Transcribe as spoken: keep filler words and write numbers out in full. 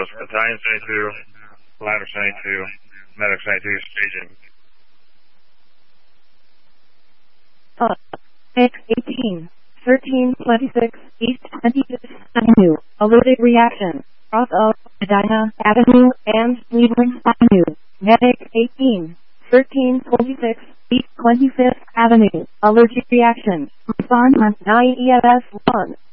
Battalion seventy-two, Ladder seventy-two, Medic seventy-two, staging. Uh, X eighteen, thirteen twenty-six, East twenty-fifth Avenue, alerted reaction, cross of Medina Avenue and Cleveland Avenue, Medic eighteen, thirteen twenty-six, East twenty-fifth Avenue, allergic reaction, respond on nine E M S one.